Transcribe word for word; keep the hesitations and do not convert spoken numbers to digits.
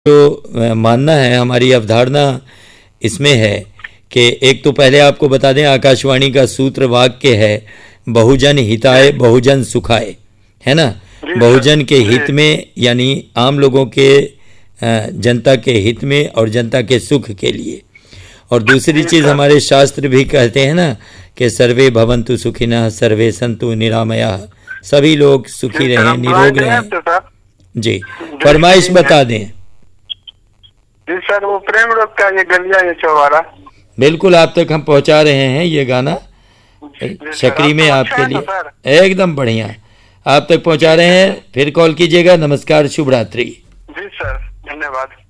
जो मानना है, हमारी अवधारणा इसमें है कि एक तो पहले आपको बता दें, आकाशवाणी का सूत्र वाक्य है बहुजन हिताय बहुजन सुखाय, है ना। बहुजन के हित में यानी आम लोगों के, जनता के हित में और जनता के सुख के लिए। और दूसरी चीज़ हमारे शास्त्र भी कहते हैं ना कि सर्वे भवन्तु सुखिनः सर्वे सन्तु निरामयाः, सभी लोग सुखी रहें, निरोग रहें। जी, फरमाइश बता दें। जी सर, वो प्रेम रोग का ये गलिया ये चौबारा, बिल्कुल आप तक हम पहुंचा रहे हैं ये गाना शकरी में आपके लिए एकदम बढ़िया आप तक पहुंचा रहे हैं। फिर कॉल कीजिएगा। नमस्कार, शुभ रात्रि। जी सर, धन्यवाद।